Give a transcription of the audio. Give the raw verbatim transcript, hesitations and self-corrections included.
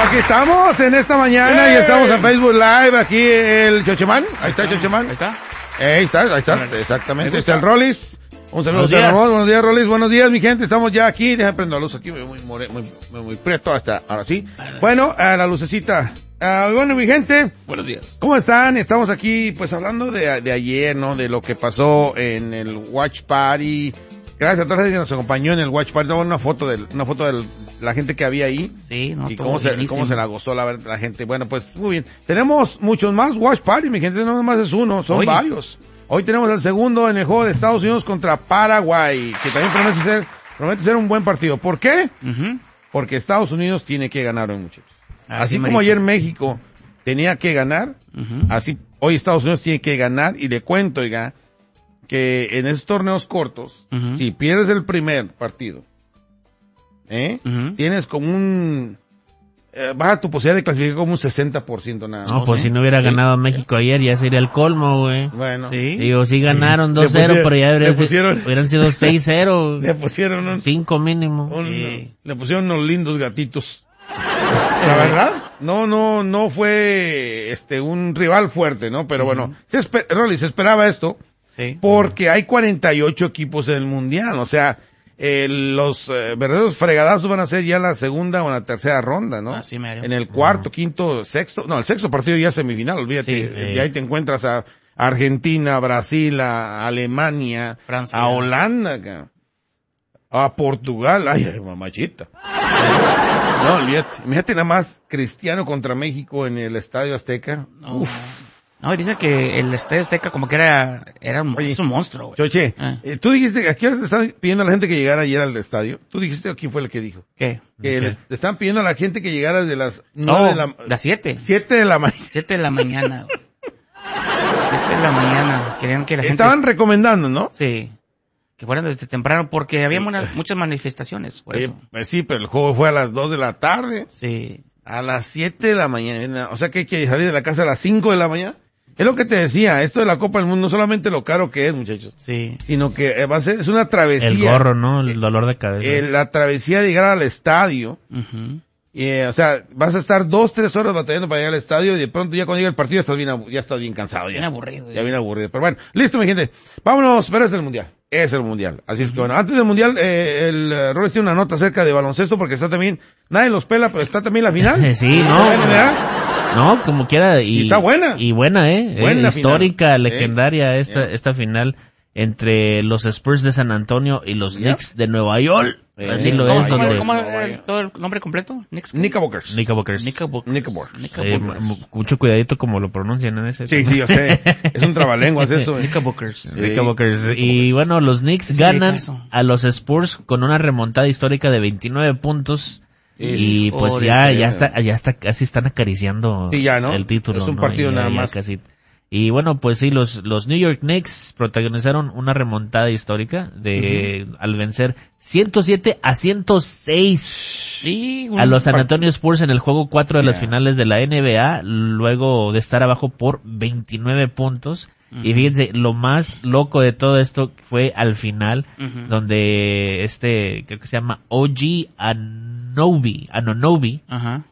aquí estamos en esta mañana ¡Hey! Y estamos en Facebook Live, aquí el Chochemán, ahí está el Chochemán. Ahí está. Ahí está, ahí estás, exactamente, está el Rollis. Un saludo a Ramón, buenos días Rollis, buenos días mi gente, estamos ya aquí, déjame prender la luz aquí, muy, muy, muy, muy, muy preto hasta ahora sí. Bueno, a la lucecita. Uh, bueno, mi gente. Buenos días. ¿Cómo están? Estamos aquí, pues, hablando de, de ayer, ¿no? De lo que pasó en el Watch Party. Gracias a toda la gente que nos acompañó en el Watch Party. Una foto de, una foto de la gente que había ahí. Sí, no, y cómo se, cómo se la gozó la, la gente. Bueno, pues, muy bien. Tenemos muchos más Watch Party, mi gente. No nomás es uno, son Hoy. varios. Hoy tenemos el segundo en el juego de Estados Unidos contra Paraguay, que también promete ser, promete ser un buen partido. ¿Por qué? Uh-huh. Porque Estados Unidos tiene que ganar hoy, muchachos. Así, así como ayer México tenía que ganar, uh-huh. así hoy Estados Unidos tiene que ganar, y le cuento, oiga, que en esos torneos cortos, uh-huh. si pierdes el primer partido, ¿eh? Uh-huh. tienes como un, eh, baja tu posibilidad de clasificar como un sesenta por ciento nada más. No, pues ¿sí? si no hubiera ¿Sí? ganado México ayer ya sería el colmo, güey. Bueno. ¿Sí? Digo, sí ganaron dos cero, pero ya hubieran, pusieron, hubieran sido seis cero. Le pusieron un... cinco mínimo. Un, sí. Le pusieron unos lindos gatitos. La verdad, no, no, no fue, este, un rival fuerte, ¿no? Pero uh-huh. bueno, se esper- Rolly, se esperaba esto, sí. porque hay cuarenta y ocho equipos en el Mundial, o sea, eh, los eh, verdaderos fregadazos van a ser ya la segunda o la tercera ronda, ¿no? Así mero. En el cuarto, uh-huh. quinto, sexto, no, el sexto partido ya es semifinal, olvídate, sí, sí. y ahí te encuentras a Argentina, Brasil, a Alemania, Francia, a Holanda, a Portugal, ay, ay mamachita. No, olvídate. Fíjate nada más Cristiano contra México en el Estadio Azteca. No, Uf. no dice que el Estadio Azteca como que era, era un, Oye, es un monstruo, güey. Choche, eh. Eh, tú dijiste, ¿a qué hora le están pidiendo a la gente que llegara ayer al estadio? ¿Tú dijiste o quién fue el que dijo? ¿Qué? Que le están pidiendo a la gente que llegara de las nueve no, de la... las siete. Siete de la mañana. Siete de la mañana, güey. Siete de la mañana. Querían que la gente... Estaban recomendando, ¿no? Sí. Que fueran desde temprano, porque había una, muchas manifestaciones. Por eso. Eh, sí, pero el juego fue a las dos de la tarde. Sí. A las siete de la mañana. O sea que hay que salir de la casa a las cinco de la mañana. Es lo que te decía, esto de la Copa del Mundo, no solamente lo caro que es, muchachos. Sí. Sino que va a ser, es una travesía. El gorro, ¿no? El dolor de cabeza. Eh, la travesía de llegar al estadio. Uh-huh. Eh, o sea, vas a estar dos, tres horas batallando para llegar al estadio y de pronto ya cuando llega el partido ya estás bien, ya estás bien cansado. Ya bien aburrido. Ya. ya bien aburrido. Pero bueno, listo mi gente. Vámonos, pero es el Mundial. Es el Mundial. Así uh-huh. es que bueno, antes del Mundial, eh, el uh, Roles tiene una nota acerca de baloncesto porque está también, nadie los pela, pero está también la final. Sí, no. No, como quiera. Y, y está buena. Y buena, eh. Buena eh histórica, final. legendaria eh, esta, yeah. esta final entre los Spurs de San Antonio y los yeah. Knicks de Nueva York. Eh, Así lo es. ¿Cómo, donde... ¿Cómo era todo el nombre completo? Knickerbockers. Knickerbockers. Knickerbockers. Eh, mucho cuidadito como lo pronuncian en ese. Sí, sí, yo sé. Es un trabalenguas eso. Eh. Knickerbockers. Knickerbockers. Y bueno, los Knicks sí, ganan a los Spurs con una remontada histórica de veintinueve puntos. Es, y pues ya, ya está, ya está, casi están acariciando sí, ya, ¿no? el título. Es un ¿no? partido ya, nada ya más. Casi. Y bueno, pues sí, los, los New York Knicks protagonizaron una remontada histórica de, uh-huh. al vencer ciento siete a ciento seis sí, a los San Antonio Spurs en el juego cuatro de yeah. las finales de la N B A, luego de estar abajo por veintinueve puntos. Uh-huh. Y fíjense, lo más loco de todo esto fue al final, uh-huh. donde este, creo que se llama O G Anunoby, Anunoby, uh-huh.